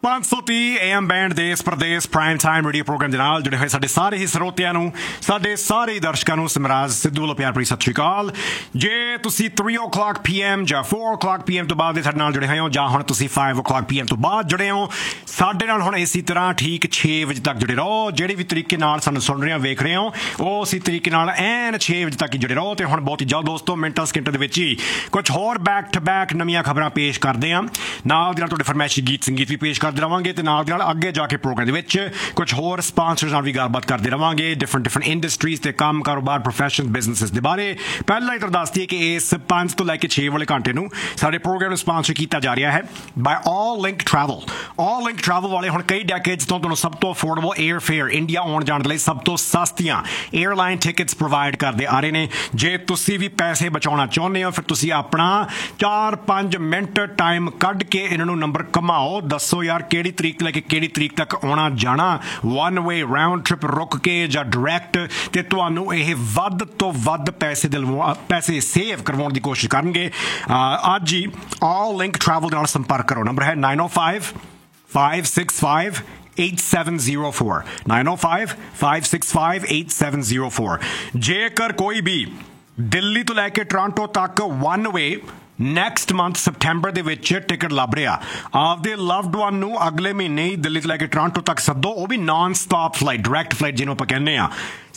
530 AM band ਦੇਸ ਪ੍ਰਦੇਸ prime time radio programme ਦੇ ਨਾਲ ਜੁੜੇ ਹੋਏ ਸਾਡੇ ਸਾਰੇ ਹੀ ਸਰੋਤਿਆਂ ਨੂੰ, ਸਾਡੇ ਸਾਰੇ ਦਰਸ਼ਕਾਂ ਨੂੰ ਸਿਮਰਾਜ ਸਿੱਧੂ ਵੱਲੋਂ ਪਿਆਰ ਭਰੀ ਸਤਿ ਸ਼੍ਰੀ ਅਕਾਲ। ਜੇ ਤੁਸੀਂ 3 o'clock PM ਜਾਂ 4 o'clock PM ਤੋਂ ਬਾਅਦ ਦੇ ਸਾਡੇ ਨਾਲ ਜੁੜੇ ਹੋਏ ਹੋ, ਜਾਂ ਹੁਣ ਤੁਸੀਂ 5 o'clock PM ਤੋਂ ਬਾਅਦ ਜੁੜੇ ਹੋ ਸਾਡੇ ਨਾਲ, ਹੁਣ ਇਸੇ ਤਰ੍ਹਾਂ ਠੀਕ 6 ਵਜੇ ਤੱਕ ਜੁੜੇ ਰਹੋ। ਜਿਹੜੇ ਵੀ ਤਰੀਕੇ ਨਾਲ ਸਾਨੂੰ ਸੁਣ ਰਹੇ ਹੋ, ਵੇਖ ਰਹੇ ਹੋ, ਉਹ ਉਸੇ ਤਰੀਕੇ ਨਾਲ ਐਨ 6 ਵਜੇ ਤੱਕ ਹੀ ਜੁੜੇ ਰਹੋ। ਤੇ ਹੁਣ ਬਹੁਤ ਹੀ ਜਲਦ ਦੋਸਤੋ, ਮਿੰਟਾਂ ਸਕਿੰਟਾਂ ਦੇ ਵਿੱਚ ਹੀ ਕੁਝ ਹੋਰ ਬੈਕ ਟੂ ਬੈਕ ਨਵੀਆਂ ਖਬਰਾਂ ਪੇਸ਼ ਕਰਦੇ ਹਾਂ। ਨਾਲ ਦੀ ਨਾਲ ਤੁਹਾਡੇ ਫਰਮਾਇਸ਼ੀ ਗੀਤ ਸੰਗੀਤ ਵੀ ਪੇਸ਼ ਕਰਦੇ ਰਹਾਂਗੇ, ਤੇ ਨਾਲ ਦੀ ਨਾਲ ਅੱਗੇ ਜਾ ਕੇ ਪ੍ਰੋਗਰਾਮ ਦੇ ਵਿੱਚ ਕੁਝ ਹੋਰ ਸਪਾਂਸਰਸ ਨਾਲ ਵੀ ਗੱਲਬਾਤ ਕਰਦੇ ਰਹਾਂਗੇ, ਡਿਫਰੈਂਟ ਇੰਡਸਟਰੀਜ਼ ਤੇ ਕੰਮ ਕਾਰੋਬਾਰ ਪ੍ਰੋਫੈਸ਼ਨ ਬਿਜ਼ਨਸਿਸ ਦੇ ਬਾਰੇ। ਪਹਿਲਾਂ ਹੀ ਤੁਹਾਨੂੰ ਦੱਸ ਦਈਏ ਕਿ ਇਸ 5 ਤੋਂ ਲੈ ਕੇ 6 ਵਾਲੇ ਘੰਟੇ ਨੂੰ ਸਾਡੇ ਪ੍ਰੋਗਰਾਮ ਨੂੰ ਸਪਾਂਸਰ ਕੀਤਾ ਜਾ ਰਿਹਾ ਹੈ ਬਾਈ ਆਲ ਲਿੰਕ ਟਰੈਵਲ। ਆਲ ਲਿੰਕ ਟਰੈਵਲ ਵਾਲੇ ਹੁਣ ਕਈ ਡੈਕੇਡਸ ਤੋਂ ਤੁਹਾਨੂੰ ਸਭ ਤੋਂ ਅਫੋਰਡੇਬਲ 에ਅਰ ਫੇਅਰ, ਇੰਡੀਆ ਆਉਣ ਜਾਣ ਦੇ ਲਈ ਸਭ ਤੋਂ ਸਸਤੀਆਂ 에ਅਰਲਾਈਨ ਟਿਕਟਸ ਪ੍ਰੋਵਾਈਡ ਕਰਦੇ ਆ ਰਹੇ ਨੇ। ਜੇ ਤੁਸੀਂ ਵੀ ਪੈਸੇ ਬਚਾਉਣਾ ਚਾਹੁੰਦੇ ਹੋ, ਫਿਰ ਤੁਸੀਂ ਆਪਣਾ 4-5 ਮਿੰਟ ਟਾਈਮ ਕੱਢ ਕੇ ਇਹਨਾਂ ਨੂੰ ਨੰਬਰ ਘੁਮਾਓ, ਦੱਸੋ ਯਾਰ ਕਿਹੜੀ ਤਰੀਕ ਲੈ ਕੇ ਕਿਹੜੀ ਤਰੀਕ ਤੱਕ ਆਉਣਾ ਜਾਣਾ, 1 ਵੇ ਰਾਊਂਡ ਟ੍ਰਿਪ ਰੁਕ ਕੇ ਜਾਂ ਡਾਇਰੈਕਟ, ਤੇ ਤੁਹਾਨੂੰ ਇਹ ਵੱਧ ਤੋਂ ਵੱਧ ਪੈਸੇ ਸੇਵ ਕਰਵਾਉਣ ਦੀ ਕੋਸ਼ਿਸ਼ ਕਰਨਗੇ। ਅੱਜ ਹੀ ਆਲ ਲਿੰਕ ਟਰੈਵਲ ਦੇ ਨਾਲ ਸੰਪਰਕ ਕਰੋ। ਨੰਬਰ ਹੈ 905-565 8704 905-565 ਜੇਕਰ ਕੋਈ ਵੀ ਦਿੱਲੀ ਤੋਂ ਲੈ ਕੇ ਟੋਰਾਂਟੋ ਤੱਕ 1 ਵੇ ਨੈਕਸਟ ਮੰਥ ਸਪਟੈਂਬਰ ਦੇ ਵਿੱਚ ਟਿਕਟ ਲੱਭ ਰਿਹਾ, ਆਪਦੇ ਲਵਡ ਵਨ ਨੂੰ ਅਗਲੇ ਮਹੀਨੇ ਹੀ ਦਿੱਲੀ ਤੋਂ ਲੈ ਕੇ ਟੋਰਾਂਟੋ ਤੱਕ ਸੱਦੋ, ਉਹ ਵੀ non stop flight, direct flight ਜਿਹਨੂੰ ਆਪਾਂ ਕਹਿੰਦੇ ਆ।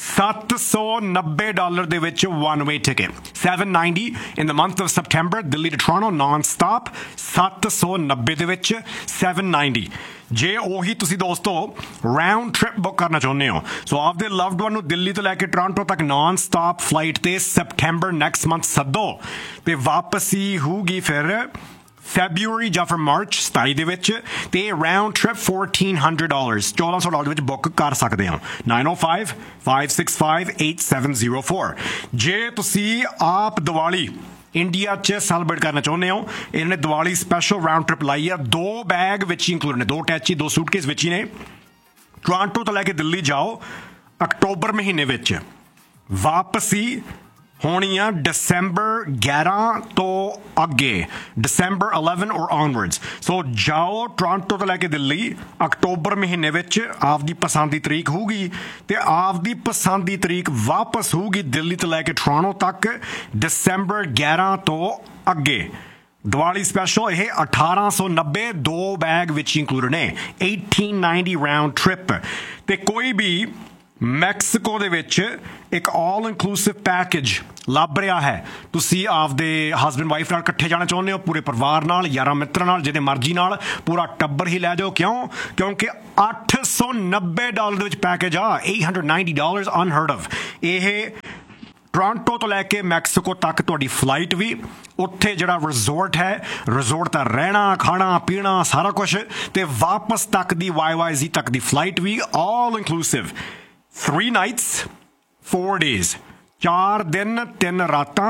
$790 ਦੇ ਵਿੱਚ 1 ਵੇ ticket, $790 in the month of September, Delhi to Toronto non stop, 790 ਦੇ ਵਿੱਚ 790। ਜੇ ਉਹੀ ਤੁਸੀਂ ਦੋਸਤੋ ਰਾਊਂਡ ਟ੍ਰਿਪ ਬੁੱਕ ਕਰਨਾ ਚਾਹੁੰਦੇ ਹੋ, ਸੋ ਆਪਦੇ ਲਵਡ ਵਨ ਨੂੰ ਦਿੱਲੀ ਤੋਂ ਲੈ ਕੇ ਟੋਰਾਂਟੋ ਤੱਕ ਨਾਨ ਸਟਾਪ ਫਲਾਈਟ ਤੇ ਸਪਟੈਂਬਰ ਨੈਕਸਟ ਮੰਥ ਸੱਦੋ, ਤੇ ਵਾਪਸੀ ਹੋਊਗੀ ਫਿਰ ਫੈਬਰੂਰੀ ਜਾਂ ਫਿਰ ਮਾਰਚ 27 ਦੇ ਵਿੱਚ, ਤੇ ਰਾਊਂਡ ਟ੍ਰਿਪ $1,400 $1,400 ਦੇ ਵਿੱਚ ਬੁੱਕ ਕਰ ਸਕਦੇ ਹੋ। 905-565 8704। ਜੇ ਤੁਸੀਂ ਆਪ ਦੀਵਾਲੀ ਇੰਡੀਆ 'ਚ ਸੈਲੀਬ੍ਰੇਟ ਕਰਨਾ ਚਾਹੁੰਦੇ ਹੋ, ਇਹਨਾਂ ਨੇ ਦੀਵਾਲੀ ਸਪੈਸ਼ਲ ਰਾਊਂਡ ਟ੍ਰਿਪ ਲਾਈ ਆ। 2 ਬੈਗ ਵਿੱਚ ਹੀ ਇੰਕਲੂਡ ਨੇ, 2 ਅਟੈਚੀ 2 ਸੂਟਕੇਸ ਵਿੱਚ ਹੀ ਨੇ। ਟੋਰਾਂਟੋ ਤੋਂ ਲੈ ਕੇ ਦਿੱਲੀ ਜਾਓ ਅਕਤੂਬਰ ਮਹੀਨੇ ਵਿੱਚ, ਵਾਪਸੀ ਹੋਣੀ ਆ ਦਸੰਬਰ 11 ਤੋਂ ਅੱਗੇ, ਦਸੰਬਰ 11 ਔਰ ਔਨਵਰਡਸ। ਸੋ ਜਾਓ ਟੋਰਾਂਟੋ ਤੋਂ ਲੈ ਕੇ ਦਿੱਲੀ ਅਕਤੂਬਰ ਮਹੀਨੇ ਵਿੱਚ, ਆਪਦੀ ਪਸੰਦ ਦੀ ਤਰੀਕ ਹੋਊਗੀ, ਤੇ ਆਪਦੀ ਪਸੰਦ ਦੀ ਤਰੀਕ ਵਾਪਸ ਹੋਊਗੀ ਦਿੱਲੀ ਤੋਂ ਲੈ ਕੇ ਟੋਰਾਂਟੋ ਤੱਕ ਦਸੰਬਰ 11 ਤੋਂ ਅੱਗੇ। ਦੀਵਾਲੀ ਸਪੈਸ਼ਲ ਇਹ 1890 2 ਬੈਗ ਵਿੱਚ ਇੰਕਲੂਡ ਨੇ, 1890 ਰਾਊਂਡ ਟ੍ਰਿਪ। ਤੇ ਕੋਈ ਵੀ ਮੈਕਸੀਕੋ ਦੇ ਵਿੱਚ ਇੱਕ ਆਲ ਇਨਕਲੂਸਿਵ ਪੈਕੇਜ ਲੱਭ ਰਿਹਾ ਹੈ, ਤੁਸੀਂ ਆਪਦੇ ਹਸਬੈਂਡ ਵਾਈਫ ਨਾਲ ਇਕੱਠੇ ਜਾਣਾ ਚਾਹੁੰਦੇ ਹੋ, ਪੂਰੇ ਪਰਿਵਾਰ ਨਾਲ, ਯਾਰਾਂ ਮਿੱਤਰਾਂ ਨਾਲ, ਜਿਹਦੇ ਮਰਜ਼ੀ ਨਾਲ, ਪੂਰਾ ਟੱਬਰ ਹੀ ਲੈ ਜਾਓ। ਕਿਉਂਕਿ $890 ਦੇ ਵਿੱਚ ਪੈਕੇਜ ਆ, $890 ਅਨਹਰਡ ਆਫ। ਇਹ ਟੋਰਾਂਟੋ ਤੋਂ ਲੈ ਕੇ ਮੈਕਸੀਕੋ ਤੱਕ ਤੁਹਾਡੀ ਫਲਾਈਟ ਵੀ, ਉੱਥੇ ਜਿਹੜਾ ਰਿਜ਼ੋਰਟ ਹੈ, ਰਿਜ਼ੋਰਟ ਦਾ ਰਹਿਣਾ ਖਾਣਾ ਪੀਣਾ ਸਾਰਾ ਕੁਛ, ਤੇ ਵਾਪਸ ਤੱਕ ਦੀ YYZ ਤੱਕ ਦੀ ਫਲਾਈਟ ਵੀ ਆਲ ਇਨਕਲੂਸਿਵ। 3 nights 4 days, 4 ਦਿਨ 3 ਰਾਤਾਂ,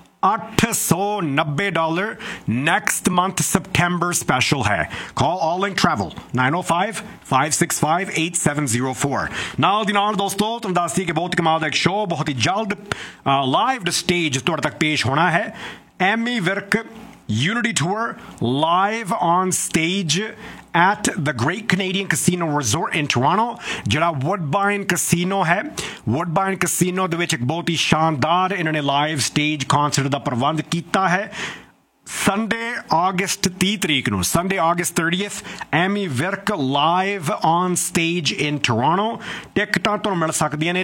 $890 ਨੈਕਸਟ ਮੰਥ ਸਪਟੈਂਬਰ ਸਪੈਸ਼ਲ ਹੈ। ਕਾਲ ਆਲ ਲਿੰਕ ਟਰੈਵਲ 905-565 8704। ਨਾਲ ਦੀ ਨਾਲ ਦੋਸਤੋ ਤੁਹਾਨੂੰ ਦੱਸ ਦਈਏ ਕਿ ਬਹੁਤ ਕਮਾਲ ਦਾ ਇੱਕ ਸ਼ੋਅ ਬਹੁਤ ਹੀ ਜਲਦ ਲਾਈਵ ਸਟੇਜ ਤੁਹਾਡੇ ਤੱਕ ਪੇਸ਼ ਹੋਣਾ ਹੈ। Ammy Virk Unity Tour live on stage at the Great Canadian Casino Resort in Toronto, ਜਿਹੜਾ Woodbine Casino ਹੈ। Woodbine Casino ਦੇ ਵਿੱਚ ਇੱਕ ਬਹੁਤ ਹੀ ਸ਼ਾਨਦਾਰ ਇਹਨਾਂ ਨੇ ਲਾਈਵ ਸਟੇਜ ਕਨਸਰਟ ਦਾ ਪ੍ਰਬੰਧ ਕੀਤਾ ਹੈ। ਸੰਡੇ ਅਗਸਤ 30 ਤਰੀਕ ਨੂੰ, Sunday August 30th, Ammy Virk live on stage in Toronto. ਟਿਕਟਾਂ ਤੁਹਾਨੂੰ ਮਿਲ ਸਕਦੀਆਂ ਨੇ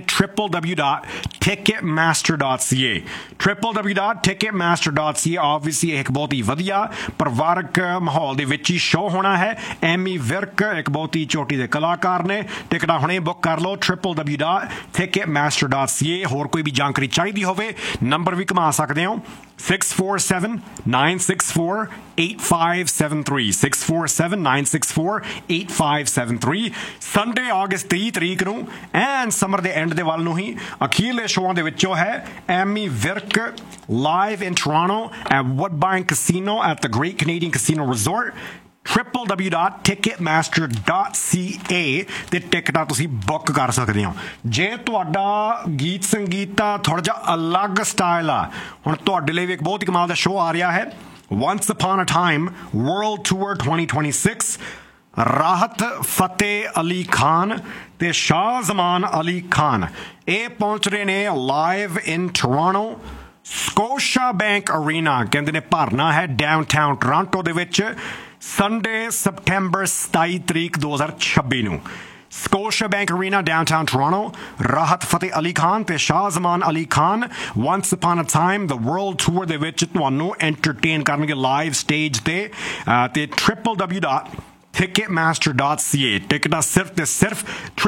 www.ticketmaster.ca www.ticketmaster.ca। ਆਬਵੀਅਸਲੀ ਇੱਕ ਬਹੁਤ ਹੀ ਵਧੀਆ ਪਰਿਵਾਰਕ ਮਾਹੌਲ ਦੇ ਵਿੱਚ ਹੀ ਸ਼ੋਅ ਹੋਣਾ ਹੈ। ਐਮੀ ਵਿਰਕ ਇੱਕ ਬਹੁਤ ਹੀ ਚੋਟੀ ਦੇ ਕਲਾਕਾਰ ਨੇ। ਟਿਕਟਾਂ ਹੁਣੇ ਬੁੱਕ ਕਰ ਲਓ www.ticketmaster.ca। ਹੋਰ ਕੋਈ ਵੀ ਜਾਣਕਾਰੀ ਚਾਹੀਦੀ ਹੋਵੇ, ਨੰਬਰ ਵੀ ਘੁਮਾ ਸਕਦੇ ਹੋ 647-964-8573 647-964-8573। ਸੰਡੇ ਅਗਸਤ 30 ਤਰੀਕ ਨੂੰ ਐਨ ਸਮਰ ਦੇ ਐਂਡ ਦੇ ਵੱਲ ਨੂੰ ਹੀ ਅਖੀਰਲੇ ਸ਼ੋਆਂ ਦੇ ਵਿੱਚੋਂ ਹੈ Ammy Virk live in Toronto at ਵੁਡਬਾਈਨ casino at the great Canadian casino resort. www.ticketmaster.ca ਤੇ ਟਿਕਟਾਂ ਤੁਸੀਂ ਬੁੱਕ ਕਰ ਸਕਦੇ ਹੋ। ਜੇ ਤੁਹਾਡਾ ਗੀਤ ਸੰਗੀਤ ਦਾ ਥੋੜਾ ਜਿਹਾ ਅਲੱਗ ਸਟਾਈਲ ਆ, ਹੁਣ ਤੁਹਾਡੇ ਲਈ ਵੀ ਇੱਕ ਬਹੁਤ ਹੀ ਕਮਾਲ ਦਾ ਸ਼ੋਅ ਆ ਰਿਹਾ ਹੈ, Once Upon a Time World Tour 2026। ਰਾਹਤ ਫਤਿਹ ਅਲੀ ਖਾਨ ਤੇ ਸ਼ਾਹ ਜ਼ਮਾਨ ਅਲੀ ਖਾਨ ਇਹ ਪਹੁੰਚ ਰਹੇ ਨੇ ਲਾਈਵ ਇਨ ਟੋਰਾਂਟੋ ਸਕੋਸ਼ਾ ਬੈਂਕ ਅਰੀਨਾ ਕਹਿੰਦੇ ਨੇ ਭਰਨਾ ਹੈ ਡਾਊਨਟਾਊਨ ਟੋਰਾਂਟੋ ਦੇ ਵਿੱਚ ਸੰਡੇ ਸਪਟੈਂਬਰ 27 ਤਰੀਕ 2026 ਨੂੰ Scotia Bank Arena, downtown Toronto. Rahat Fateh Ali Khan te Shah Zaman Ali Khan. Once upon a time, the world tour de vich ਤੁਹਾਨੂੰ entertain ਕਰਨਗੇ live stage ਤੇ www.ticketmaster.ca ਟਿਕਟਾਂ ਸਿਰਫ ਤੇ ਸਿਰਫ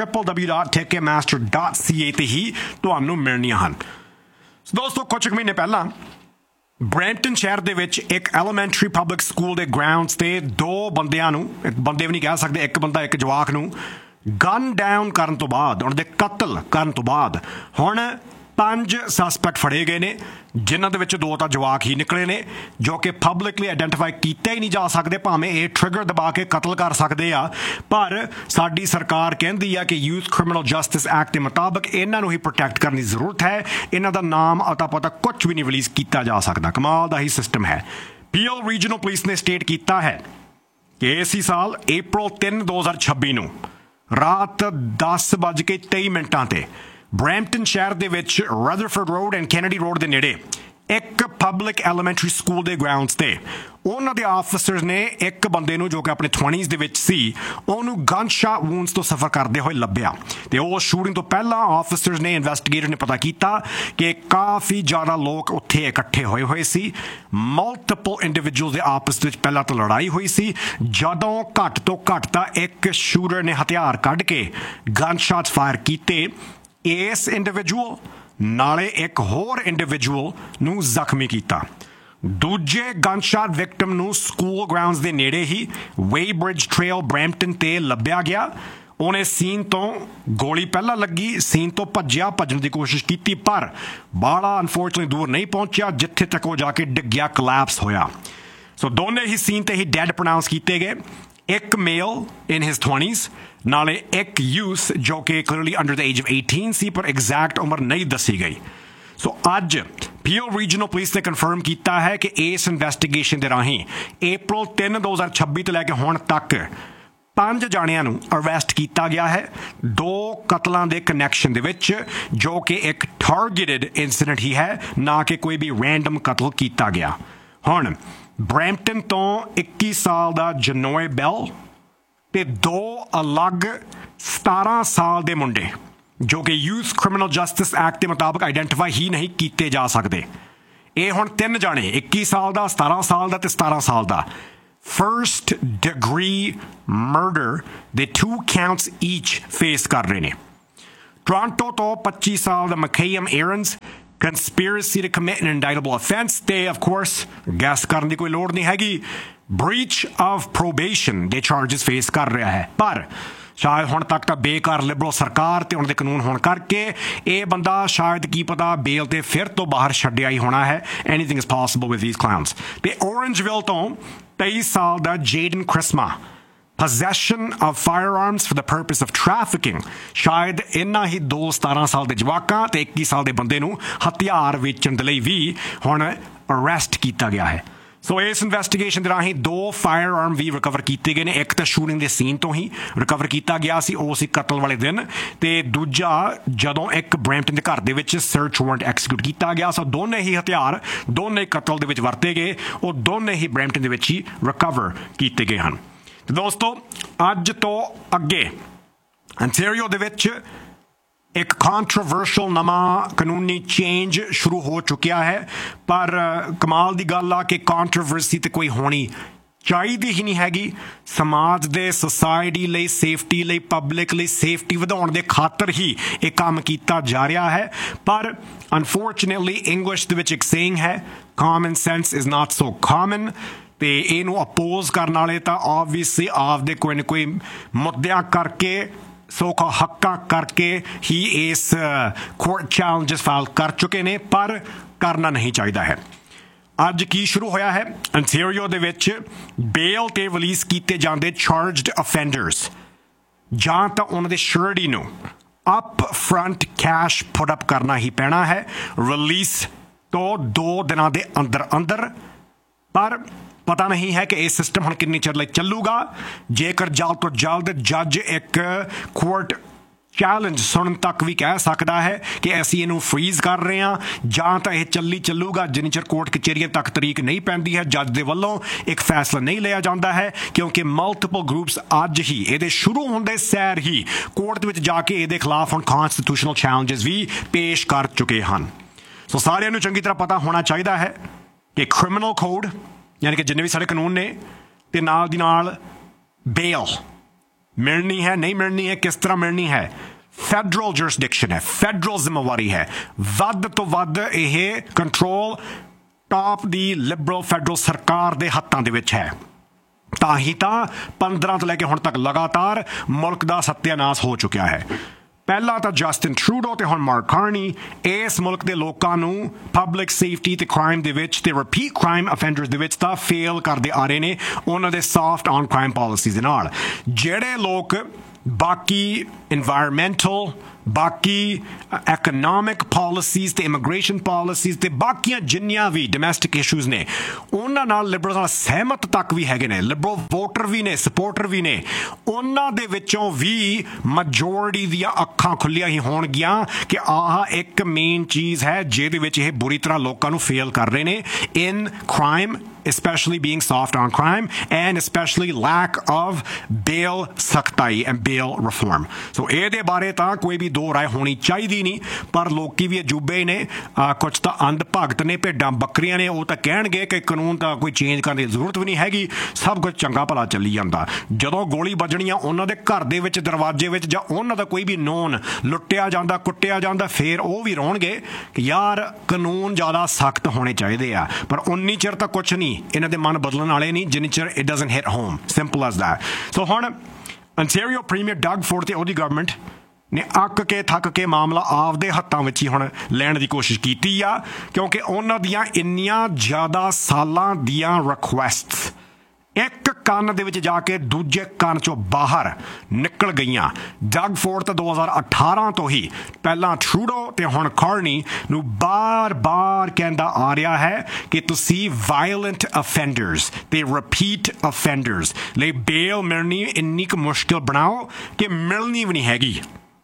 www.ticketmaster.ca ਤੇ ਹੀ ਤੁਹਾਨੂੰ ਮਿਲਣੀਆਂ ਹਨ। ਦੋਸਤੋ ਕੁਝ ਮਹੀਨੇ ਪਹਿਲਾਂ ਬਰੈਂਪਟਨ ਸ਼ਹਿਰ ਦੇ ਵਿੱਚ ਇੱਕ ਐਲੀਮੈਂਟਰੀ ਪਬਲਿਕ ਸਕੂਲ ਦੇ ਗਰਾਊਂਡਸ ਤੇ ਦੋ ਬੰਦਿਆਂ ਨੂੰ ਬੰਦੇ ਵੀ ਨਹੀਂ ਕਹਿ ਸਕਦੇ ਇੱਕ ਬੰਦਾ ਇੱਕ ਜਵਾਕ ਨੂੰ ਗਨ ਡਾਊਨ ਕਰਨ ਤੋਂ ਬਾਅਦ ਉਹਨਾਂ ਦੇ ਕਤਲ ਕਰਨ ਤੋਂ ਬਾਅਦ ਹੁਣ 5 ਸਸਪੈਕਟ ਫੜੇ ਗਏ ਨੇ ਜਿਨ੍ਹਾਂ ਦੇ ਵਿੱਚ 2 ਤਾਂ ਜਵਾਕ ਹੀ ਨਿਕਲੇ ਨੇ ਜੋ ਕਿ ਪਬਲਿਕਲੀ ਆਈਡੈਂਟੀਫਾਈ ਕੀਤੇ ਹੀ ਨਹੀਂ ਜਾ ਸਕਦੇ ਭਾਵੇਂ ਇਹ ਟ੍ਰਿਗਰ ਦਬਾ ਕੇ ਕਤਲ ਕਰ ਸਕਦੇ ਆ ਪਰ ਸਾਡੀ ਸਰਕਾਰ ਕਹਿੰਦੀ ਆ ਕਿ ਯੂਥ ਕ੍ਰਿਮੀਨਲ ਜਸਟਿਸ ਐਕਟ ਦੇ ਮੁਤਾਬਕ ਇਹਨਾਂ ਨੂੰ ਹੀ ਪ੍ਰੋਟੈਕਟ ਕਰਨ ਦੀ ਜ਼ਰੂਰਤ ਹੈ ਇਹਨਾਂ ਦਾ ਨਾਮ ਅਤਾ ਪਤਾ ਕੁਝ ਵੀ ਨਹੀਂ ਰਿਲੀਜ਼ ਕੀਤਾ ਜਾ ਸਕਦਾ ਕਮਾਲ ਦਾ ਹੀ ਸਿਸਟਮ ਹੈ ਪੀਐਲ ਰੀਜਨਲ ਪੁਲਿਸ ਨੇ ਸਟੇਟ ਕੀਤਾ ਹੈ ਕਿ ਇਸੇ ਸਾਲ April 3 2026 ਨੂੰ ਰਾਤ 10:23 ਤੇ ਬਰੈਂਪਟਨ ਸ਼ਹਿਰ ਦੇ ਵਿੱਚ Rutherford road and Kennedy road ਦੇ ਨੇੜੇ ਇੱਕ ਪਬਲਿਕ ਐਲੀਮੈਂਟਰੀ ਸਕੂਲ ਦੇ ਗਰਾਊਂਡਸ ਤੇ ਉਹਨਾਂ ਦੇ ਆਫਿਸਰਸ ਨੇ ਇੱਕ ਬੰਦੇ ਨੂੰ ਜੋ ਕਿ ਆਪਣੇ 20s ਦੇ ਵਿੱਚ ਸੀ ਉਹਨੂੰ ਗਨ ਸ਼ਾਟ ਵੂਨਸ ਤੋਂ ਸਫਰ ਕਰਦੇ ਹੋਏ ਲੱਭਿਆ ਤੇ ਉਹ ਸ਼ੂਟਿੰਗ ਤੋਂ ਪਹਿਲਾਂ ਆਫਿਸਰਸ ਨੇ ਇਨਵੈਸਟੀਗੇਟਰ ਨੇ ਪਤਾ ਕੀਤਾ ਕਿ ਕਾਫੀ ਜ਼ਿਆਦਾ ਲੋਕ ਉੱਥੇ ਇਕੱਠੇ ਹੋਏ ਸੀ ਮਲਟੀਪਲ ਇੰਡੀਵਿਜੂਅਲਸ ਦੇ ਆਪਸ ਵਿੱਚ ਪਹਿਲਾਂ ਤਾਂ ਲੜਾਈ ਹੋਈ ਸੀ ਜਦੋਂ ਘੱਟ ਤੋਂ ਘੱਟ ਤਾਂ ਇੱਕ ਸ਼ੂਟਰ ਨੇ ਹਥਿਆਰ ਕੱਢ ਕੇ ਗਨ ਸ਼ਾਟਸ ਫਾਇਰ ਕੀਤੇ ਇਸ ਇੰਡੀਵਿਜੂਅਲ ਨਾਲੇ ਇੱਕ ਹੋਰ ਇੰਡੀਵਿਜੂਅਲ ਨੂੰ ਜ਼ਖਮੀ ਕੀਤਾ ਦੂਜੇ ਗਨਸ਼ਾਟ ਵਿਕਟਮ ਨੂੰ ਸਕੂਲ ਗਰਾਊਂਡਸ ਦੇ ਨੇੜੇ ਹੀ ਵੇਬ੍ਰਿਜ ਟ੍ਰੇਲ ਬਰੈਂਪਟਨ ਤੇ ਲੱਭਿਆ ਗਿਆ ਉਹਨੇ ਸੀਨ ਤੋਂ ਗੋਲੀ ਪਹਿਲਾਂ ਲੱਗੀ ਸੀਨ ਤੋਂ ਭੱਜਣ ਦੀ ਕੋਸ਼ਿਸ਼ ਕੀਤੀ ਪਰ ਬਾਲਾ ਅਨਫੋਰਚੂਨਟਲੀ ਦੂਰ ਨਹੀਂ ਪਹੁੰਚਿਆ ਜਿੱਥੇ ਤੱਕ ਉਹ ਜਾ ਕੇ ਡਿੱਗਿਆ ਕੋਲੈਪਸ ਹੋਇਆ ਸੋ ਦੋਨੇ ਹੀ ਸੀਨ ਤੇ ਹੀ ਡੈਡ ਪ੍ਰੋਨਾਉਂਸ ਕੀਤੇ ਗਏ ਇੱਕ ਮੇਲ ਇਨ ਹਿਜ਼ 20s ਨਾਲੇ ਇੱਕ ਯੂਥ ਜੋ ਕਿ clearly under the age of 18 ਸੀ ਪਰ ਐਗਜ਼ੈਕਟ ਉਮਰ ਨਹੀਂ ਦੱਸੀ ਗਈ ਸੋ ਅੱਜ ਪੀਓ ਰੀਜਨਲ ਪੁਲਿਸ ਨੇ ਕਨਫਰਮ ਕੀਤਾ ਹੈ ਕਿ ਇਸ ਇਨਵੈਸਟੀਗੇਸ਼ਨ ਦੇ ਰਾਹੀਂ April 3 2026 ਤੋਂ ਲੈ ਕੇ ਹੁਣ ਤੱਕ 5 ਜਾਣਿਆਂ ਨੂੰ ਅਰੈਸਟ ਕੀਤਾ ਗਿਆ ਹੈ 2 ਕਤਲਾਂ ਦੇ ਕਨੈਕਸ਼ਨ ਦੇ ਵਿੱਚ ਜੋ ਕਿ ਇੱਕ ਟਾਰਗੇਟਡ ਇਨਸੀਡੈਂਟ ਹੀ ਹੈ ਨਾ ਕਿ ਕੋਈ ਵੀ ਰੈਂਡਮ ਕਤਲ ਕੀਤਾ ਗਿਆ ਹੁਣ ਬਰੈਂਪਟਨ ਤੋਂ 21 ਸਾਲ ਦਾ ਜਨੋਏ ਬੈਲ ਤੇ 2 ਅਲੱਗ 17 ਸਾਲ ਦੇ ਮੁੰਡੇ ਜੋ ਕਿ ਯੂਥ ਕ੍ਰਿਮੀਨਲ ਜਸਟਿਸ ਐਕਟ ਦੇ ਮੁਤਾਬਕ ਆਈਡੈਂਟੀਫਾਈ ਹੀ ਨਹੀਂ ਕੀਤੇ ਜਾ ਸਕਦੇ ਇਹ ਹੁਣ 3 ਜਾਣੇ 21 ਸਾਲ ਦਾ 17 ਸਾਲ ਦਾ ਤੇ 17 ਸਾਲ ਦਾ first degree murder ਦੇ 2 counts each ਫੇਸ ਕਰ ਰਹੇ ਨੇ ਟੋਰਾਂਟੋ ਤੋਂ 25 ਸਾਲ ਦਾ ਮਕੇਮ ਏਰਨਸ conspiracy to commit an indictable offense ਤੇ of course guess ਕਰਨ ਦੀ ਕੋਈ ਲੋੜ ਨਹੀਂ ਹੈਗੀ breach of probation ਦੇ charges ਫੇਸ ਕਰ ਰਿਹਾ ਹੈ ਪਰ ਸ਼ਾਇਦ ਹੁਣ ਤੱਕ ਤਾਂ ਬੇਕਾਰ ਲਿਬਰਲ ਸਰਕਾਰ ਤੇ ਉਹਨਾਂ ਦੇ ਕਾਨੂੰਨ ਹੋਣ ਕਰਕੇ ਇਹ ਬੰਦਾ ਸ਼ਾਇਦ ਕੀ ਪਤਾ ਬੇਲ ਤੇ ਫਿਰ ਤੋਂ ਬਾਹਰ ਛੱਡਿਆ ਹੀ ਹੋਣਾ ਹੈ anything is possible with these clowns ਤੇ Orangeville ਤੋਂ 23 ਸਾਲ ਦਾ ਜੇਡਨ ਕ੍ਰਿਸਮਾ possession of firearms for the purpose of trafficking ਸ਼ਾਇਦ ਇਨ੍ਹਾਂ ਹੀ 2 17 ਸਾਲ ਦੇ ਜਵਾਕਾਂ ਤੇ 21 ਸਾਲ ਦੇ ਬੰਦੇ ਨੂੰ ਹਥਿਆਰ ਵੇਚਣ ਦੇ ਲਈ ਵੀ ਹੁਣ ਅਰੈਸਟ ਕੀਤਾ ਗਿਆ ਹੈ ਸੋ ਇਸ ਇਨਵੈਸਟੀਗੇਸ਼ਨ ਦੇ ਰਾਹੀਂ 2 ਫਾਇਰ ਆਰਮ ਵੀ ਰਿਕਵਰ ਕੀਤੇ ਗਏ ਨੇ ਇੱਕ ਤਾਂ ਸ਼ੂਟਿੰਗ ਦੇ ਸੀਨ ਤੋਂ ਹੀ ਰਿਕਵਰ ਕੀਤਾ ਗਿਆ ਸੀ ਉਹ ਸੀ ਕਤਲ ਵਾਲੇ ਦਿਨ ਤੇ ਦੂਜਾ ਜਦੋਂ ਇੱਕ ਬਰੈਂਪਟਨ ਦੇ ਘਰ ਦੇ ਵਿੱਚ ਸਰਚ ਵਾਰੰਟ ਐਕਸੀਕਿਊਟ ਕੀਤਾ ਗਿਆ ਸੋ ਦੋਨੇ ਹੀ ਹਥਿਆਰ ਦੋਨੇ ਕਤਲ ਦੇ ਵਿੱਚ ਵਰਤੇ ਗਏ ਉਹ ਦੋਨੇ ਹੀ ਬਰੈਂਪਟਨ ਦੇ ਵਿੱਚ ਹੀ ਰਿਕਵਰ ਕੀਤੇ ਗਏ ਹਨ ਤੇ ਦੋਸਤੋ ਅੱਜ ਤੋਂ ਅੱਗੇ ਅੰਟੈਰੀਓ ਦੇ ਵਿੱਚ ਇੱਕ ਕੰਟਰੋਵਰਸ਼ੀਅਲ ਨਵਾਂ ਕਾਨੂੰਨੀ ਚੇਂਜ ਸ਼ੁਰੂ ਹੋ ਚੁੱਕਿਆ ਹੈ ਪਰ ਕਮਾਲ ਦੀ ਗੱਲ ਆ ਕਿ ਕੰਟਰੋਵਰਸੀ ਤੇ ਕੋਈ ਹੋਣੀ ਚਾਹੀਦੀ ਹੀ ਨਹੀਂ ਹੈਗੀ ਸਮਾਜ ਦੇ ਸੋਸਾਇਟੀ ਲਈ ਸੇਫਟੀ ਲਈ ਪਬਲਿਕ ਲਈ ਸੇਫਟੀ ਵਧਾਉਣ ਦੇ ਖਾਤਰ ਹੀ ਇਹ ਕੰਮ ਕੀਤਾ ਜਾ ਰਿਹਾ ਹੈ ਪਰ ਅਨਫੋਰਚੂਨੇਟਲੀ ਇੰਗਲਿਸ਼ ਦੇ ਵਿੱਚ ਇੱਕ ਸੇਇੰਗ ਹੈ common sense is not so common ਤੇ ਇਹਨੂੰ ਅਪੋਜ਼ ਕਰਨ ਵਾਲੇ ਤਾਂ ਆਬਵੀਅਸਲੀ ਆਪਦੇ ਕੋਈ ਨਾ ਕੋਈ ਮੁੱਦਿਆਂ ਕਰਕੇ ਸੋ-ਕਾਲ ਹੱਕਾਂ ਕਰਕੇ ਹੀ ਇਸ ਕੋਰਟ ਚੈਲੰਜਸ ਫਾਈਲ ਕਰ ਚੁੱਕੇ ਨੇ ਪਰ ਕਰਨਾ ਨਹੀਂ ਚਾਹੀਦਾ ਹੈ ਅੱਜ ਕੀ ਸ਼ੁਰੂ ਹੋਇਆ ਹੈ ਅੰਟੈਰੀਓ ਦੇ ਵਿੱਚ ਬੇਲ ਤੇ ਰਿਲੀਜ਼ ਕੀਤੇ ਜਾਂਦੇ ਚਾਰਜਡ ਅਫੈਂਡਰਸ ਜਾਂ ਤਾਂ ਉਹਨਾਂ ਦੇ ਸ਼ਿਓਰਿਟੀ ਨੂੰ ਅਪ ਫਰੰਟ ਕੈਸ਼ ਪੁੱਟ ਅਪ ਕਰਨਾ ਹੀ ਪੈਣਾ ਹੈ ਰਿਲੀਜ਼ ਤੋਂ 2 ਦਿਨਾਂ ਦੇ ਅੰਦਰ ਅੰਦਰ ਪਰ ਪਤਾ ਨਹੀਂ ਹੈ ਕਿ ਇਹ ਸਿਸਟਮ ਹੁਣ ਕਿੰਨੀ ਚਿਰ ਲਈ ਚੱਲੂਗਾ। ਜੇਕਰ ਜਲਦ ਤੋਂ ਜਲਦ ਜੱਜ ਇੱਕ ਕੋਰਟ ਚੈਲੰਜ ਸੁਣਨ ਤੱਕ ਵੀ ਕਹਿ ਸਕਦਾ ਹੈ ਕਿ ਅਸੀਂ ਇਹਨੂੰ ਫਰੀਜ਼ ਕਰ ਰਹੇ ਹਾਂ, ਜਾਂ ਤਾਂ ਇਹ ਚੱਲੂਗਾ ਜਿੰਨੀ ਚਿਰ ਕੋਰਟ ਕਚਹਿਰੀਆਂ ਤੱਕ ਤਰੀਕ ਨਹੀਂ ਪੈਂਦੀ ਹੈ, ਜੱਜ ਦੇ ਵੱਲੋਂ ਇੱਕ ਫੈਸਲਾ ਨਹੀਂ ਲਿਆ ਜਾਂਦਾ ਹੈ, ਕਿਉਂਕਿ ਮਲਟੀਪਲ ਗਰੁੱਪਸ ਅੱਜ ਹੀ ਇਹਦੇ ਸ਼ੁਰੂ ਹੁੰਦੇ ਸੈਰ ਹੀ ਕੋਰਟ ਦੇ ਵਿੱਚ ਜਾ ਕੇ ਇਹਦੇ ਖਿਲਾਫ ਹੁਣ ਕੌਂਸਟੀਟਿਊਸ਼ਨਲ ਚੈਲੰਜਸ ਵੀ ਪੇਸ਼ ਕਰ ਚੁੱਕੇ ਹਨ। ਸੋ ਸਾਰਿਆਂ ਨੂੰ ਚੰਗੀ ਤਰ੍ਹਾਂ ਪਤਾ ਹੋਣਾ ਚਾਹੀਦਾ ਹੈ ਕਿ ਕ੍ਰਿਮੀਨਲ ਕੋਡ ਯਾਨੀ ਕਿ ਜਿੰਨੇ ਵੀ ਸਾਡੇ ਕਾਨੂੰਨ ਨੇ ਤੇ ਨਾਲ ਦੀ ਨਾਲ ਬੇਲ ਮਿਲਣੀ ਹੈ, ਨਹੀਂ ਮਿਲਣੀ ਹੈ, ਕਿਸ ਤਰ੍ਹਾਂ ਮਿਲਣੀ ਹੈ, ਫੈਡਰਲ ਜੁਰਿਸਡਿਕਸ਼ਨ ਹੈ, ਫੈਡਰਲ ਜ਼ਿੰਮੇਵਾਰੀ ਹੈ। ਵੱਧ ਤੋਂ ਵੱਧ ਇਹ ਕੰਟਰੋਲ ਟਾਪ ਦੀ ਲਿਬਰਲ ਫੈਡਰਲ ਸਰਕਾਰ ਦੇ ਹੱਥਾਂ ਦੇ ਵਿੱਚ ਹੈ। ਤਾਂ ਹੀ ਤਾਂ 15 ਤੋਂ ਲੈ ਕੇ ਹੁਣ ਤੱਕ ਲਗਾਤਾਰ ਮੁਲਕ ਦਾ ਸੱਤਿਆਨਾਸ਼ ਹੋ ਚੁੱਕਿਆ ਹੈ। ਪਹਿਲਾਂ ਤਾਂ ਜਸਟਿਨ ਟਰੂਡੋ ਤੇ ਹੁਣ ਮਾਰਕ ਕਾਰਨੀ ਇਸ ਮੁਲਕ ਦੇ ਲੋਕਾਂ ਨੂੰ ਪਬਲਿਕ ਸੇਫਟੀ ਤੇ ਕ੍ਰਾਈਮ ਦੇ ਵਿੱਚ ਤੇ ਰਿਪੀਟ ਕ੍ਰਾਈਮ ਅਫੈਂਡਰਸ ਦੇ ਵਿੱਚ ਤਾਂ ਫੇਲ ਕਰਦੇ ਆ ਰਹੇ ਨੇ ਉਹਨਾਂ ਦੇ ਸੌਫਟ ਔਨ ਕ੍ਰਾਈਮ ਪਾਲਿਸੀਜ਼ ਦੇ ਨਾਲ। ਜਿਹੜੇ ਲੋਕ ਬਾਕੀ ਇਨਵਾਇਰਮੈਂਟਲ, ਬਾਕੀ ਐਕਨੋਮਿਕ ਪਾਲਿਸੀਜ਼ ਤੇ ਇਮੀਗ੍ਰੇਸ਼ਨ ਪਾਲਿਸੀਜ਼ ਤੇ ਬਾਕੀਆਂ ਜਿੰਨੀਆਂ ਵੀ ਡੋਮੈਸਟਿਕ ਇਸ਼ੂਜ਼ ਨੇ ਉਹਨਾਂ ਨਾਲ ਲਿਬਰਲ ਨਾਲ ਸਹਿਮਤ ਤੱਕ ਵੀ ਹੈਗੇ ਨੇ, ਲਿਬਰਲ ਵੋਟਰ ਵੀ ਨੇ, ਸਪੋਰਟਰ ਵੀ ਨੇ, ਉਹਨਾਂ ਦੇ ਵਿੱਚੋਂ ਵੀ ਮੈਜੋਰਟੀ ਦੀਆਂ ਅੱਖਾਂ ਖੁੱਲੀਆਂ ਹੀ ਹੋਣਗੀਆਂ ਕਿ ਆਹ ਇੱਕ ਮੇਨ ਚੀਜ਼ ਹੈ ਜਿਹਦੇ ਵਿੱਚ ਇਹ ਬੁਰੀ ਤਰ੍ਹਾਂ ਲੋਕਾਂ ਨੂੰ ਫੇਲ ਕਰ ਰਹੇ ਨੇ ਇਨ crime, especially being soft on crime and especially lack of bail ਸਖਤਾਈ and bail reform। ਸੋ ਇਹਦੇ ਬਾਰੇ ਤਾਂ ਕੋਈ ਵੀ ਦੋ ਰਾਏ ਹੋਣੀ ਚਾਹੀਦੀ ਨਹੀਂ, ਪਰ ਲੋਕੀ ਵੀ ਅਜੂਬੇ ਹੀ ਨੇ, ਕੁਝ ਤਾਂ ਅੰਧ ਭਗਤ ਨੇ, ਭੇਡਾਂ ਬੱਕਰੀਆਂ ਨੇ, ਉਹ ਤਾਂ ਕਹਿਣਗੇ ਕਿ ਕਾਨੂੰਨ ਤਾਂ ਕੋਈ ਚੇਂਜ ਕਰਨ ਦੀ ਜ਼ਰੂਰਤ ਵੀ ਨਹੀਂ ਹੈਗੀ, ਸਭ ਕੁਝ ਚੰਗਾ ਭਲਾ ਚੱਲੀ ਜਾਂਦਾ। ਜਦੋਂ ਗੋਲੀ ਵੱਜਣੀਆਂ ਉਹਨਾਂ ਦੇ ਘਰ ਦੇ ਵਿੱਚ, ਦਰਵਾਜ਼ੇ ਵਿੱਚ, ਜਾਂ ਉਹਨਾਂ ਦਾ ਕੋਈ ਵੀ ਨੋਨ ਲੁੱਟਿਆ ਜਾਂਦਾ, ਕੁੱਟਿਆ ਜਾਂਦਾ, ਫਿਰ ਉਹ ਵੀ ਰੋਣਗੇ ਕਿ ਯਾਰ ਕਾਨੂੰਨ ਜ਼ਿਆਦਾ ਸਖਤ ਹੋਣੇ ਚਾਹੀਦੇ ਆ। ਪਰ ਉਨੀ ਚਿਰ ਤਾਂ ਕੁਛ ਨਹੀਂ, ਇਹਨਾਂ ਦੇ ਮਨ ਬਦਲਣ ਵਾਲੇ ਨਹੀਂ ਜਿੰਨੀ ਚਿਰ it doesn't hit home, simple as that. ਸੋ ਹੁਣ ontario ਪ੍ਰੀਮੀਅਰ ਡਗ ਫੋਰਡ ਤੇ ਉਹਦੀ ਗਵਰਨਮੈਂਟ ਨੇ ਅੱਕ ਕੇ ਥੱਕ ਕੇ ਮਾਮਲਾ ਆਪਦੇ ਹੱਥਾਂ ਵਿੱਚ ਹੀ ਹੁਣ ਲੈਣ ਦੀ ਕੋਸ਼ਿਸ਼ ਕੀਤੀ ਆ, ਕਿਉਂਕਿ ਉਹਨਾਂ ਦੀਆਂ ਇੰਨੀਆਂ ਜ਼ਿਆਦਾ ਸਾਲਾਂ ਦੀਆਂ ਰਿਕੁਐਸਟਸ ਇੱਕ ਕੰਨ ਦੇ ਵਿੱਚ ਜਾ ਕੇ ਦੂਜੇ ਕੰਨ ਚੋਂ ਬਾਹਰ ਨਿਕਲ ਗਈਆਂ। ਡਗ ਫੋਰਡ ਤਾਂ 2018 ਤੋਂ ਹੀ ਪਹਿਲਾਂ ਟਰੂਡੋ ਤੇ ਹੁਣ ਕਾਰਨੀ ਨੂੰ ਬਾਰ-ਬਾਰ ਕਹਿੰਦਾ ਆ ਰਿਹਾ ਹੈ ਕਿ ਤੁਸੀਂ ਵਾਇਲੈਂਟ ਅਫੈਂਡਰਸ ਤੇ ਰਿਪੀਟ ਅਫੈਂਡਰਸ ਲਈ ਬੇਲ ਮਿਲਣੀ ਇੰਨੀ ਕੁ ਮੁਸ਼ਕਿਲ ਬਣਾਓ ਕਿ ਮਿਲਣੀ ਵੀ ਨਹੀਂ ਹੈਗੀ।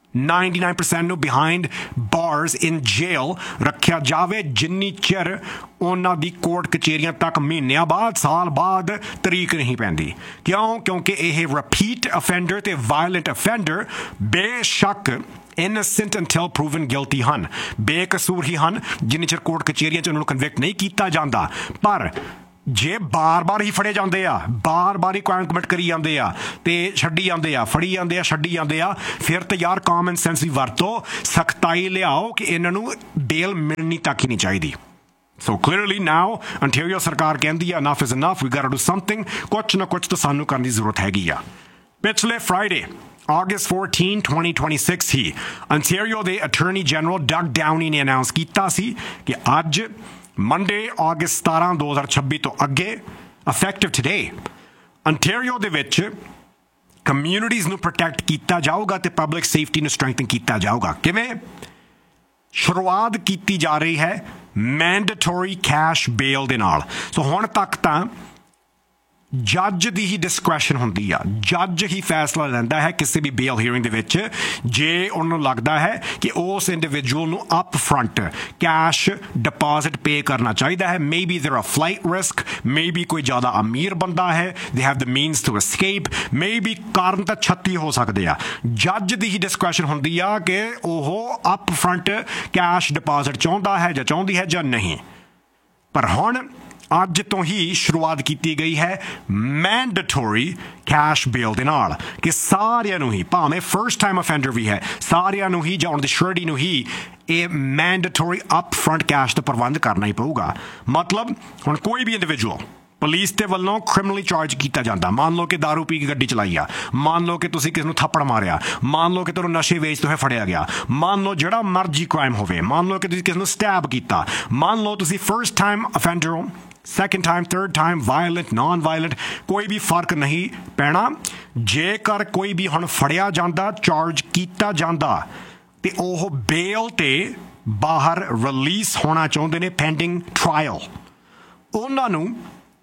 99% ਨੂੰ ਬਿਹਾਈਂਡ ਬਾਰਸ ਇਨ ਜੇਲ ਰੱਖਿਆ ਜਾਵੇ ਜਿੰਨੀ ਚਿਰ ਉਹਨਾਂ ਦੀ ਕੋਰਟ ਕਚਹਿਰੀਆਂ ਤੱਕ ਮਹੀਨਿਆਂ ਬਾਅਦ, ਸਾਲ ਬਾਅਦ ਤਰੀਕ ਨਹੀਂ ਪੈਂਦੀ। ਕਿਉਂਕਿ ਇਹ ਰਿਪੀਟ ਅਫੈਂਡਰ ਤੇ ਵਾਇਲੈਂਟ ਅਫੈਂਡਰ ਬੇਸ਼ੱਕ innocent until proven guilty ਹਨ, ਬੇਕਸੂਰ ਹੀ ਹਨ ਜਿੰਨੀ ਚਿਰ ਕੋਰਟ ਕਚਹਿਰੀਆਂ 'ਚ ਉਹਨਾਂ ਨੂੰ ਕਨਵਿਕਟ ਨਹੀਂ ਕੀਤਾ ਜਾਂਦਾ। ਪਰ ਜੇ ਬਾਰ-ਬਾਰ ਹੀ ਫੜੇ ਜਾਂਦੇ ਆ, ਬਾਰ-ਬਾਰ ਹੀ ਕ੍ਰਾਈਮ ਕਮਿਟ ਕਰੀ ਜਾਂਦੇ ਆ ਤੇ ਛੱਡੀ ਜਾਂਦੇ ਆ, ਫੜੀ ਜਾਂਦੇ ਆ, ਛੱਡੀ ਜਾਂਦੇ ਆ, ਫਿਰ ਤਾਂ ਯਾਰ ਕਾਮਨ ਸੈਂਸ ਵੀ ਵਰਤੋ, ਸਖਤਾਈ ਲਿਆਓ ਕਿ ਇਹਨਾਂ ਨੂੰ ਬੇਲ ਮਿਲਣੀ ਤੱਕ ਹੀ ਨਹੀਂ ਚਾਹੀਦੀ। ਸੋ ਕਲੀਅਰਲੀ ਨਾਓ ontario ਸਰਕਾਰ ਕਹਿੰਦੀ ਆ enough is enough, we gotta do something, ਕੁਛ ਨਾ ਕੁਛ ਤਾਂ ਸਾਨੂੰ ਕਰਨ ਦੀ ਜ਼ਰੂਰਤ ਹੈਗੀ ਆ। ਪਿਛਲੇ ਫਰਾਈਡੇ August 14, 2026 ਹੀ ontario ਦੇ ਅਟਾਰਨੀ ਜਨਰਲ ਡਗ ਡਾਊਨੀ ਨੇ ਅਨਾਉਂਸ ਕੀਤਾ ਸੀ ਕਿ ਅੱਜ Monday, August 17, 2026 ਤੋਂ ਅੱਗੇ effective today ontario ਦੇ ਵਿੱਚ ਕਮਿਊਨਿਟੀਜ਼ ਨੂੰ ਪ੍ਰੋਟੈਕਟ ਕੀਤਾ ਜਾਊਗਾ ਤੇ ਪਬਲਿਕ ਸੇਫਟੀ ਨੂੰ ਸਟਰੈਂਥਨ ਕੀਤਾ ਜਾਊਗਾ। ਕਿਵੇਂ? ਸ਼ੁਰੂਆਤ ਕੀਤੀ ਜਾ ਰਹੀ ਹੈ ਮੈਂਡੇਟਰੀ ਕੈਸ਼ ਬੇਲ ਦੇ ਨਾਲ। ਸੋ ਹੁਣ ਤੱਕ ਤਾਂ ਜੱਜ ਦੀ ਹੀ ਡਿਸਕ੍ਰੈਸ਼ਨ ਹੁੰਦੀ ਆ, ਜੱਜ ਹੀ ਫੈਸਲਾ ਲੈਂਦਾ ਹੈ ਕਿਸੇ ਵੀ ਬੇਲ ਹੀਅਰਿੰਗ ਦੇ ਵਿੱਚ ਜੇ ਉਹਨਾਂ ਨੂੰ ਲੱਗਦਾ ਹੈ ਕਿ ਉਸ ਇੰਡੀਵਿਜੂਅਲ ਨੂੰ ਅਪ ਫਰੰਟ ਕੈਸ਼ ਡਿਪੋਜ਼ਿਟ ਪੇ ਕਰਨਾ ਚਾਹੀਦਾ ਹੈ। ਮੇਬੀ ਦੇਰ ਅ ਫਲਾਈਟ ਰਿਸਕ, ਮੇਬੀ ਕੋਈ ਜ਼ਿਆਦਾ ਅਮੀਰ ਬੰਦਾ ਹੈ, they have the means to escape, maybe ਕਾਰਨ ਤਾਂ 36 ਹੋ ਸਕਦੇ ਆ। ਜੱਜ ਦੀ ਹੀ ਡਿਸਕ੍ਰੈਸ਼ਨ ਹੁੰਦੀ ਆ ਕਿ ਉਹ ਅਪ ਫਰੰਟ ਕੈਸ਼ ਡਿਪੋਜ਼ਿਟ ਚਾਹੁੰਦਾ ਹੈ ਜਾਂ ਚਾਹੁੰਦੀ ਹੈ ਜਾਂ ਨਹੀਂ। ਪਰ ਹੁਣ ਅੱਜ ਤੋਂ ਹੀ ਸ਼ੁਰੂਆਤ ਕੀਤੀ ਗਈ ਹੈ ਮੈਂਡੇਟਰੀ ਕੈਸ਼ ਬੇਲ ਦੇ ਨਾਲ ਕਿ ਸਾਰਿਆਂ ਨੂੰ ਹੀ, ਭਾਵੇਂ ਫਰਸਟ ਟਾਈਮ ਅਫੈਂਡਰ ਵੀ ਹੈ, ਸਾਰਿਆਂ ਨੂੰ ਹੀ ਜਾਂ ਉਹਨਾਂ ਦੀ ਸ਼ੋਰਟੀ ਨੂੰ ਹੀ ਇਹ ਮੈਂਡੇਟਰੀ ਅਪ ਫਰੰਟ ਕੈਸ਼ ਦਾ ਪ੍ਰਬੰਧ ਕਰਨਾ ਹੀ ਪਊਗਾ। ਮਤਲਬ ਹੁਣ ਕੋਈ ਵੀ ਇੰਡੀਵਿਜੂਅਲ ਪੁਲਿਸ ਦੇ ਵੱਲੋਂ ਕ੍ਰਿਮੀਨਲੀ ਚਾਰਜ ਕੀਤਾ ਜਾਂਦਾ, ਮੰਨ ਲਓ ਕਿ ਦਾਰੂ ਪੀ ਕੇ ਗੱਡੀ ਚਲਾਈ ਆ, ਮੰਨ ਲਓ ਕਿ ਤੁਸੀਂ ਕਿਸੇ ਨੂੰ ਥੱਪੜ ਮਾਰਿਆ, ਮੰਨ ਲਓ ਕਿ ਤੁਹਾਨੂੰ ਨਸ਼ੇ ਵੇਚਦੇ ਹੋਏ ਫੜਿਆ ਗਿਆ, ਮੰਨ ਲਓ ਜਿਹੜਾ ਮਰਜ਼ੀ ਕ੍ਰਾਈਮ ਹੋਵੇ, ਮੰਨ ਲਓ ਕਿ ਤੁਸੀਂ ਕਿਸੇ ਨੂੰ ਸਟੈਬ ਕੀਤਾ, ਮੰਨ ਲਓ ਤੁਸੀਂ ਫਰਸਟ ਟਾਈਮ ਅਫੈਂਡਰ ਹੋ, second time, third time, violent, naan violent, ਕੋਈ ਵੀ ਫਰਕ ਨਹੀਂ ਪੈਣਾ। ਜੇਕਰ ਕੋਈ ਵੀ ਹੁਣ ਫੜਿਆ ਜਾਂਦਾ, ਚਾਰਜ ਕੀਤਾ ਜਾਂਦਾ ਤੇ ਉਹ ਬੇਲ ਤੇ ਬਾਹਰ ਰਿਲੀਜ਼ ਹੋਣਾ ਚਾਹੁੰਦੇ ਨੇ ਪੈਂਡਿੰਗ ਟਰਾਇਲ, ਉਹਨਾਂ ਨੂੰ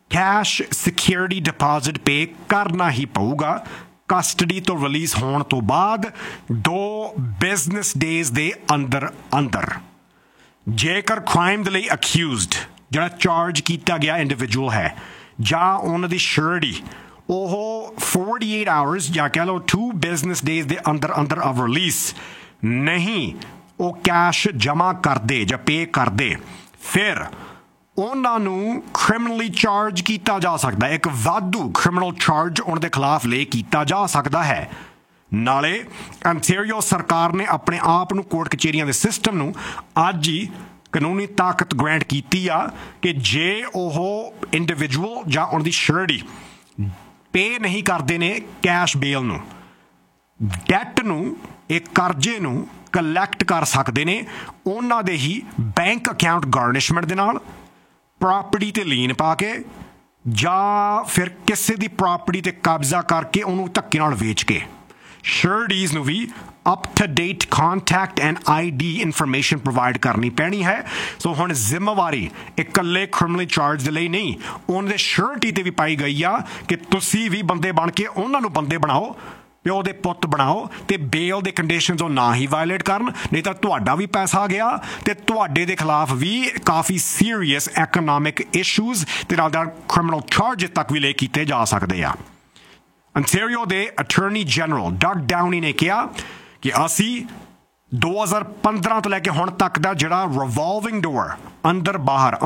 ਕੈਸ਼ ਸਿਕਿਉਰਿਟੀ ਡਿਪੋਜ਼ਿਟ ਪੇ ਕਰਨਾ ਹੀ ਪਊਗਾ ਕਸਟਡੀ ਤੋਂ ਰਿਲੀਜ਼ ਹੋਣ ਤੋਂ ਬਾਅਦ 2 ਬਿਜ਼ਨਸ ਡੇਜ਼ ਦੇ ਅੰਦਰ ਅੰਦਰ। ਜੇਕਰ ਕ੍ਰਾਈਮ ਦੇ ਲਈ ਅਕਿਊਜ਼ਡ ਜਿਹੜਾ ਚਾਰਜ ਕੀਤਾ ਗਿਆ ਇੰਡੀਵਿਜੂਅਲ ਹੈ ਜਾਂ ਉਹਨਾਂ ਦੀ ਸ਼ਿਓਰਿਟੀ ਉਹ 48 ਆਵਰਸ ਜਾਂ ਕਹਿ ਲਓ 2 ਬਿਜ਼ਨਸ ਡੇਜ਼ ਦੇ ਅੰਦਰ ਅੰਦਰ ਆਫ ਰਿਲੀਜ਼ ਨਹੀਂ ਉਹ ਕੈਸ਼ ਜਮ੍ਹਾਂ ਕਰਦੇ ਜਾਂ ਪੇ ਕਰਦੇ, ਫਿਰ ਉਹਨਾਂ ਨੂੰ ਕ੍ਰਿਮੀਨਲੀ ਚਾਰਜ ਕੀਤਾ ਜਾ ਸਕਦਾ। ਇੱਕ ਵਾਧੂ ਕ੍ਰਿਮੀਨਲ ਚਾਰਜ ਉਹਨਾਂ ਦੇ ਖਿਲਾਫ ਲੈ ਕੀਤਾ ਜਾ ਸਕਦਾ ਹੈ। ਨਾਲੇ ਅੰਟੈਰੀਓ ਸਰਕਾਰ ਨੇ ਆਪਣੇ ਆਪ ਨੂੰ ਕੋਰਟ ਕਚਹਿਰੀਆਂ ਦੇ ਸਿਸਟਮ ਨੂੰ ਅੱਜ ਹੀ ਕਾਨੂੰਨੀ ਤਾਕਤ ਗ੍ਰੈਂਟ ਕੀਤੀ ਆ ਕਿ ਜੇ ਉਹ ਇੰਡੀਵਿਜੂਅਲ ਜਾਂ ਉਹਨਾਂ ਦੀ ਸ਼ਿਓਰਿਟੀ ਪੇ ਨਹੀਂ ਕਰਦੇ ਨੇ ਕੈਸ਼ ਬੇਲ ਨੂੰ, ਡੈਟ ਨੂੰ, ਇੱਕ ਕਰਜ਼ੇ ਨੂੰ ਕਲੈਕਟ ਕਰ ਸਕਦੇ ਨੇ ਉਹਨਾਂ ਦੇ ਹੀ ਬੈਂਕ ਅਕਾਊਂਟ ਗਾਰਨਿਸ਼ਮੈਂਟ ਦੇ ਨਾਲ, ਪ੍ਰਾਪਰਟੀ 'ਤੇ ਲੀਨ ਪਾ ਕੇ ਜਾਂ ਫਿਰ ਕਿਸੇ ਦੀ ਪ੍ਰਾਪਰਟੀ 'ਤੇ ਕਬਜ਼ਾ ਕਰਕੇ ਉਹਨੂੰ ਧੱਕੇ ਨਾਲ ਵੇਚ ਕੇ। ਸ਼ਿਓਰਿਟੀਜ਼ ਨੂੰ ਵੀ up to date contact and ID information provide ਕਰਨੀ ਪੈਣੀ ਹੈ। ਸੋ ਹੁਣ ਜ਼ਿੰਮੇਵਾਰੀ ਇਕੱਲੇ ਕ੍ਰਿਮੀਨਲ ਚਾਰਜ ਦੇ ਲਈ ਨਹੀਂ, ਉਹਨਾਂ ਦੇ ਸ਼ਿਓਰਿਟੀ 'ਤੇ ਵੀ ਪਾਈ ਗਈ ਆ ਕਿ ਤੁਸੀਂ ਵੀ ਬੰਦੇ ਬਣ ਕੇ ਉਹਨਾਂ ਨੂੰ ਬੰਦੇ ਬਣਾਓ, ਪਿਓ ਦੇ ਪੁੱਤ ਬਣਾਓ ਤੇ ਬੇਲ ਦੇ ਕੰਡੀਸ਼ਨਸ ਉਹ ਨਾ ਹੀ ਵਾਇਲੇਟ ਕਰਨ, ਨਹੀਂ ਤਾਂ ਤੁਹਾਡਾ ਵੀ ਪੈਸਾ ਗਿਆ ਤੇ ਤੁਹਾਡੇ ਦੇ ਖਿਲਾਫ ਵੀ ਕਾਫੀ ਸੀਰੀਅਸ ਐਕਨੋਮਿਕ ਇਸ਼ੂਜ਼ ਤੇ ਨਾਲ ਕ੍ਰਿਮੀਨਲ ਚਾਰਜ ਤੱਕ ਵੀ ਲੈ ਕੀਤੇ ਜਾ ਸਕਦੇ ਆ। ਅੰਟੈਰੀਓ ਦੇ ਅਟਾਰਨੀ ਜਨਰਲ ਡਗ ਡਾਊਨੀ ਨੇ ਕਿਹਾ ਕਿ ਅਸੀਂ 2015 ਤੋਂ ਲੈ ਕੇ ਹੁਣ ਤੱਕ ਦਾ ਜਿਹੜਾ ਰਿਵਾਲਵਿੰਗ ਡੋਰ ਅੰਦਰ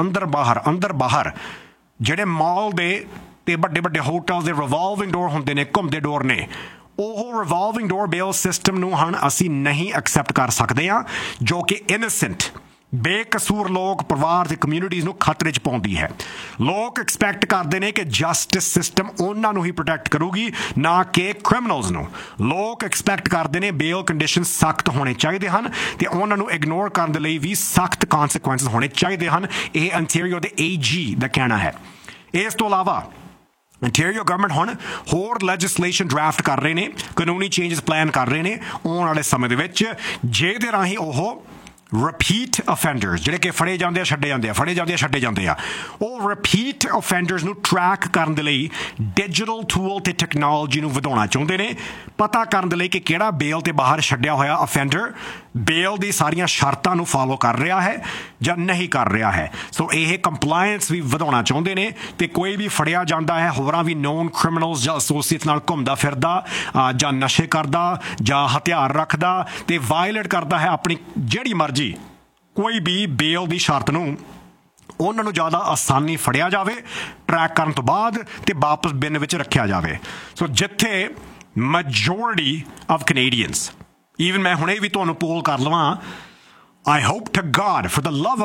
ਬਾਹਰ ਜਿਹੜੇ ਮਾਲ ਦੇ ਤੇ ਵੱਡੇ ਵੱਡੇ ਹੋਟਲ ਦੇ ਰਿਵਾਲਵਿੰਗ ਡੋਰ ਹੁੰਦੇ ਨੇ, ਘੁੰਮਦੇ ਡੋਰ ਨੇ, ਉਹ ਰਿਵਾਲਵਿੰਗ ਡੋਰ ਬੇਲ ਸਿਸਟਮ ਨੂੰ ਹੁਣ ਅਸੀਂ ਨਹੀਂ ਐਕਸੈਪਟ ਕਰ ਸਕਦੇ ਹਾਂ, ਜੋ ਕਿ ਇਨੋਸੈਂਟ ਬੇਕਸੂਰ ਲੋਕ, ਪਰਿਵਾਰ ਤੇ ਕਮਿਊਨਿਟੀਜ਼ ਨੂੰ ਖਤਰੇ 'ਚ ਪਾਉਂਦੀ ਹੈ। ਲੋਕ ਐਕਸਪੈਕਟ ਕਰਦੇ ਨੇ ਕਿ ਜਸਟਿਸ ਸਿਸਟਮ ਉਹਨਾਂ ਨੂੰ ਹੀ ਪ੍ਰੋਟੈਕਟ ਕਰੂਗੀ, ਨਾ ਕਿ ਕ੍ਰਿਮੀਨਲਸ ਨੂੰ। ਲੋਕ ਐਕਸਪੈਕਟ ਕਰਦੇ ਨੇ ਬੇਲ ਕੰਡੀਸ਼ਨ ਸਖਤ ਹੋਣੇ ਚਾਹੀਦੇ ਹਨ ਤੇ ਉਹਨਾਂ ਨੂੰ ਇਗਨੋਰ ਕਰਨ ਦੇ ਲਈ ਵੀ ਸਖਤ ਕੌਨਸੀਕੁਐਂਸਸ ਹੋਣੇ ਚਾਹੀਦੇ ਹਨ। ਇਹ ਅੰਟੈਰੀਓ ਦੇ AG ਦਾ ਕਹਿਣਾ ਹੈ। ਇਸ ਤੋਂ ਇਲਾਵਾ ਅੰਟੈਰੀਓ ਗਵਰਨਮੈਂਟ ਹੁਣ ਹੋਰ ਲੈਜਿਸਲੇਸ਼ਨ ਡਰਾਫਟ ਕਰ ਰਹੇ ਨੇ, ਕਾਨੂੰਨੀ ਚੇਂਜਸ ਪਲਾਨ ਕਰ ਰਹੇ ਨੇ ਆਉਣ ਵਾਲੇ ਸਮੇਂ ਦੇ ਵਿੱਚ, ਜਿਹਦੇ ਰਾਹੀਂ ਉਹ ਰਿਪੀਟ ਅਫੈਂਡਰਸ ਜਿਹੜੇ ਕਿ ਫੜੇ ਜਾਂਦੇ ਆ ਛੱਡੇ ਜਾਂਦੇ ਆ ਉਹ ਰਿਪੀਟ ਅਫੈਂਡਰਸ ਨੂੰ ਟਰੈਕ ਕਰਨ ਦੇ ਲਈ ਡਿਜੀਟਲ ਟੂਲ ਤੇ ਟੈਕਨੋਲੋਜੀ ਨੂੰ ਵਧਾਉਣਾ ਚਾਹੁੰਦੇ ਨੇ, ਪਤਾ ਕਰਨ ਦੇ ਲਈ ਕਿ ਕਿਹੜਾ ਬੇਲ ਤੇ ਬਾਹਰ ਛੱਡਿਆ ਹੋਇਆ ਅਫੈਂਡਰ ਬੇਲ ਦੀ ਸਾਰੀਆਂ ਸ਼ਰਤਾਂ ਨੂੰ ਫਾਲੋ ਕਰ ਰਿਹਾ ਹੈ ਜਾਂ ਨਹੀਂ ਕਰ ਰਿਹਾ ਹੈ। ਸੋ ਇਹ ਕੰਪਲਾਇੰਸ ਵੀ ਵਧਾਉਣਾ ਚਾਹੁੰਦੇ ਨੇ ਤੇ ਕੋਈ ਵੀ ਫੜਿਆ ਜਾਂਦਾ ਹੈ ਹੋਰਾਂ ਵੀ ਨੋਨ ਕ੍ਰਿਮੀਨਲਸ ਜਾਂ ਐਸੋਸੀਏਟ ਨਾਲ ਘੁੰਮਦਾ ਫਿਰਦਾ ਜਾਂ ਨਸ਼ੇ ਕਰਦਾ ਜਾਂ ਹਥਿਆਰ ਰੱਖਦਾ ਤੇ ਵਾਇਲੇਟ ਕਰਦਾ ਹੈ ਆਪਣੀ ਜਿਹੜੀ ਮਰਜ਼ੀ ਕੋਈ ਵੀ ਬੇਲ ਦੀ ਸ਼ਰਤ ਨੂੰ, ਉਹਨਾਂ ਨੂੰ ਜ਼ਿਆਦਾ ਆਸਾਨੀ ਫੜਿਆ ਜਾਵੇ ਟਰੈਕ ਕਰਨ ਤੋਂ ਬਾਅਦ ਤੇ ਵਾਪਸ ਬਿਨ ਵਿੱਚ ਰੱਖਿਆ ਜਾਵੇ। ਸੋ ਜਿੱਥੇ ਮੈਜੋਰਿਟੀ ਆਫ ਕੈਨੇਡੀਅਨਸ, ਈਵਨ ਮੈਂ ਹੁਣੇ ਵੀ ਤੁਹਾਨੂੰ ਪੋਲ ਕਰ ਲਵਾਂ, I hope to God for the love of